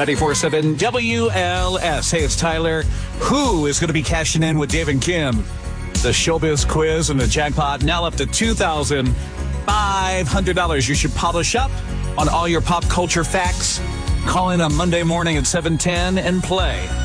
94.7 WLS. Hey, it's Tyler. Who is going to be cashing in with Dave and Kim? The Showbiz Quiz and the jackpot now up to $2,500. You should polish up on all your pop culture facts. Call in on Monday morning at 7:10 and play.